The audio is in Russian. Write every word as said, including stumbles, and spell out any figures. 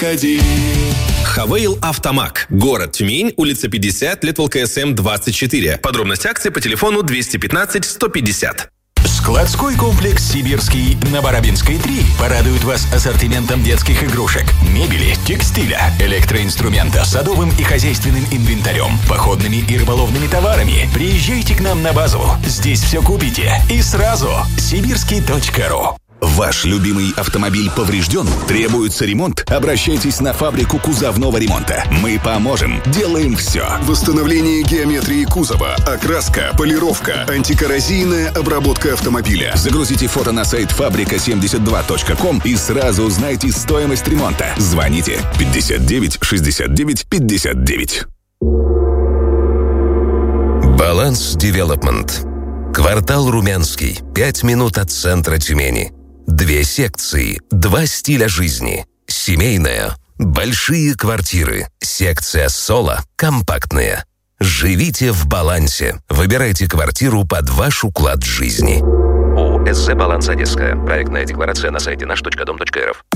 Кади. Хавейл Автомаг. Город Тюмень, улица пятьдесят, лет ЛКСМ двадцать четыре. Подробности акции по телефону двести пятнадцать сто пятьдесят. Складской комплекс «Сибирский» на Барабинской три порадует вас ассортиментом детских игрушек, мебели, текстиля, электроинструмента, садовым и хозяйственным инвентарем, походными и рыболовными товарами. Приезжайте к нам на базу. Здесь все купите. И сразу. сибирский точка ру. Ваш любимый автомобиль поврежден? Требуется ремонт? Обращайтесь на фабрику кузовного ремонта. Мы поможем. Делаем все. Восстановление геометрии кузова, окраска, полировка, антикоррозийная обработка автомобиля. Загрузите фото на сайт фабрика семьдесят два точка ком и сразу узнайте стоимость ремонта. Звоните пятьдесят девять шестьдесят девять пятьдесят девять. Баланс Девелопмент. Квартал Румянский. Пять минут от центра Тюмени. Две секции, два стиля жизни. Семейная, большие квартиры. Секция соло, компактная. Живите в балансе. Выбирайте квартиру под ваш уклад жизни. ООО «СЗ Баланс Одесская». Проектная декларация на сайте наш точка дом точка эр эф.